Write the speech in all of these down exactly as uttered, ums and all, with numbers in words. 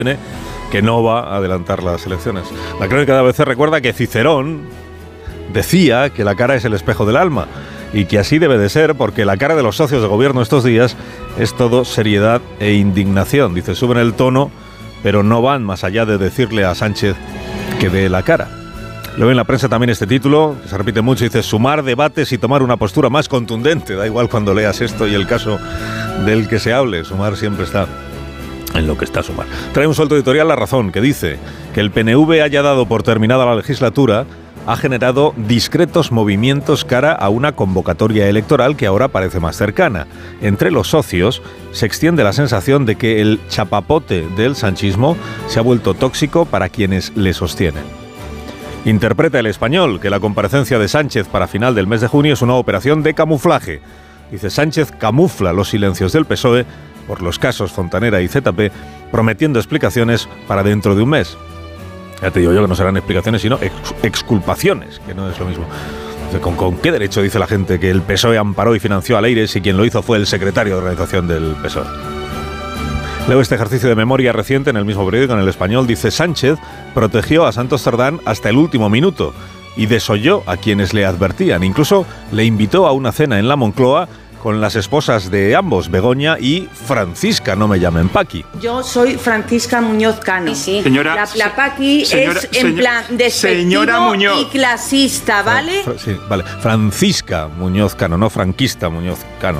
que no va a adelantar las elecciones. La crónica de A B C recuerda que Cicerón decía que la cara es el espejo del alma y que así debe de ser porque la cara de los socios de gobierno estos días es todo seriedad e indignación. Dice, suben el tono, pero no van más allá de decirle a Sánchez que dé la cara. Luego en la prensa también este título, que se repite mucho, dice, sumar debates y tomar una postura más contundente. Da igual cuando leas esto y el caso del que se hable, sumar siempre está en lo que está Sumar. Trae un suelto editorial La Razón, que dice que el P N V haya dado por terminada la legislatura ha generado discretos movimientos cara a una convocatoria electoral que ahora parece más cercana. Entre los socios se extiende la sensación de que el chapapote del sanchismo se ha vuelto tóxico para quienes le sostienen. Interpreta El Español que la comparecencia de Sánchez para final del mes de junio es una operación de camuflaje. Dice, Sánchez camufla los silencios del P S O E por los casos Fontanera y Z P, prometiendo explicaciones para dentro de un mes. Ya te digo yo que no serán explicaciones, sino ex exculpaciones, que no es lo mismo. ¿Con, ¿Con qué derecho dice la gente que el P S O E amparó y financió a Leire si quien lo hizo fue el secretario de organización del P S O E? Leo este ejercicio de memoria reciente en el mismo periódico, en El Español. Dice, Sánchez protegió a Santos Cerdán hasta el último minuto y desoyó a quienes le advertían. Incluso le invitó a una cena en la Moncloa con las esposas de ambos, Begoña y Francisca, no me llamen Paqui. Yo soy Francisca Muñoz Cano. Sí, sí. Señora, la, la Paqui señora, es en señor, plan despectivo y clasista, ¿vale? Fra, sí, vale. Francisca Muñoz Cano, no franquista Muñoz Cano.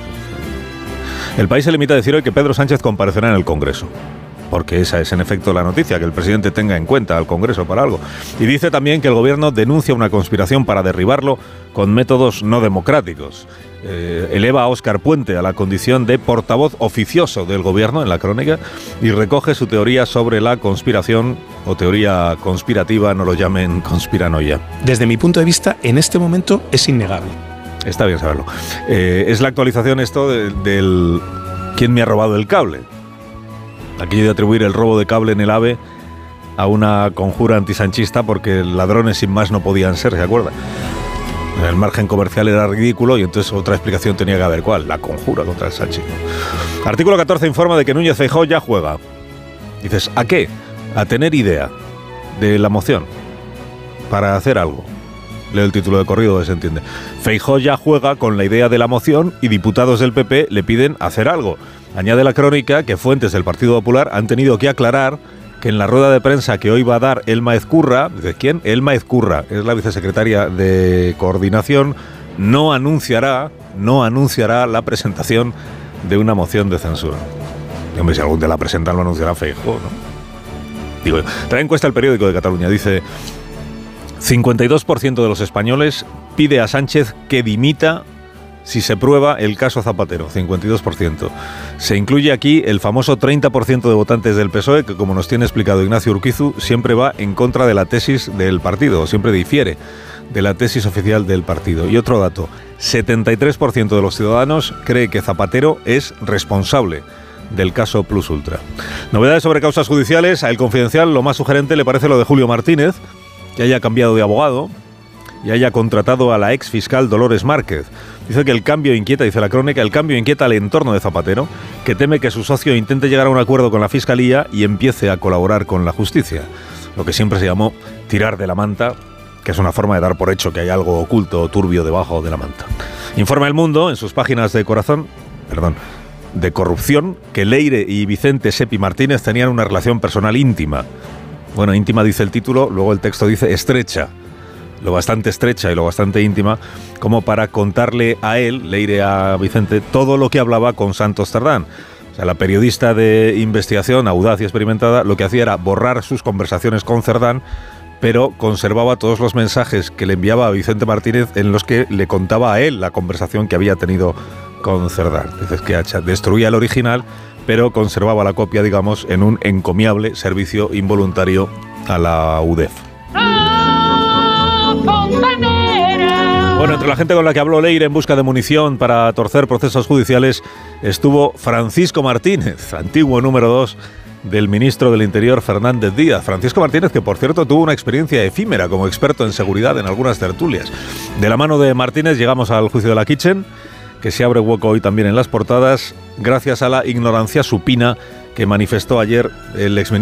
El País se limita a decir hoy que Pedro Sánchez comparecerá en el Congreso, porque esa es en efecto la noticia, que el presidente tenga en cuenta al Congreso para algo. Y dice también que el gobierno denuncia una conspiración para derribarlo con métodos no democráticos. Eh, eleva a Óscar Puente a la condición de portavoz oficioso del gobierno en la crónica y recoge su teoría sobre la conspiración o teoría conspirativa, no lo llamen conspiranoia. Desde mi punto de vista, en este momento es innegable. Está bien saberlo. Eh, es la actualización esto de, del ¿quién me ha robado el cable? Aquello de atribuir el robo de cable en el AVE a una conjura antisanchista porque ladrones sin más no podían ser, ¿se acuerda? El margen comercial era ridículo y entonces otra explicación tenía que haber. ¿Cuál? La conjura contra el sanchismo. Artículo catorce informa de que Núñez Feijóo ya juega. Dices, ¿a qué? A tener idea de la moción para hacer algo. Leo el título de corrido, se entiende. Feijóo ya juega con la idea de la moción y diputados del P P le piden hacer algo. Añade la crónica que fuentes del Partido Popular han tenido que aclarar que en la rueda de prensa que hoy va a dar Elma Ezcurra, ¿de quién? Elma Ezcurra, es la vicesecretaria de Coordinación, no anunciará, no anunciará la presentación de una moción de censura. Y, hombre, si algún día la presentan lo anunciará Feijóo, ¿no? Digo, trae encuesta el Periódico de Cataluña, dice, cincuenta y dos por ciento de los españoles pide a Sánchez que dimita si se prueba el caso Zapatero, cincuenta y dos por ciento. Se incluye aquí el famoso treinta por ciento de votantes del P S O E, que como nos tiene explicado Ignacio Urquizu, siempre va en contra de la tesis del partido, siempre difiere de la tesis oficial del partido. Y otro dato, setenta y tres por ciento de los ciudadanos cree que Zapatero es responsable del caso Plus Ultra. Novedades sobre causas judiciales. A El Confidencial lo más sugerente le parece lo de Julio Martínez, que haya cambiado de abogado y haya contratado a la ex fiscal Dolores Márquez. Dice que el cambio inquieta, dice la crónica, el cambio inquieta al entorno de Zapatero, que teme que su socio intente llegar a un acuerdo con la Fiscalía y empiece a colaborar con la justicia. Lo que siempre se llamó tirar de la manta, que es una forma de dar por hecho que hay algo oculto o turbio debajo de la manta. Informa El Mundo, en sus páginas de corazón, perdón, de corrupción, que Leire y Vicente Sepi Martínez tenían una relación personal íntima. Bueno, íntima dice el título, luego el texto dice estrecha. Lo bastante estrecha y lo bastante íntima, como para contarle a él, Leire a Vicente, todo lo que hablaba con Santos Cerdán. O sea, la periodista de investigación, audaz y experimentada, lo que hacía era borrar sus conversaciones con Cerdán, pero conservaba todos los mensajes que le enviaba a Vicente Martínez en los que le contaba a él la conversación que había tenido con Cerdán. Dices que destruía el original, pero conservaba la copia, digamos, en un encomiable servicio involuntario a la U D E F. Bueno, entre la gente con la que habló Leire en busca de munición para torcer procesos judiciales estuvo Francisco Martínez, antiguo número dos del ministro del Interior Fernández Díaz. Francisco Martínez, que por cierto tuvo una experiencia efímera como experto en seguridad en algunas tertulias. De la mano de Martínez llegamos al juicio de la Kitchen, que se abre hueco hoy también en las portadas, gracias a la ignorancia supina que manifestó ayer el exministro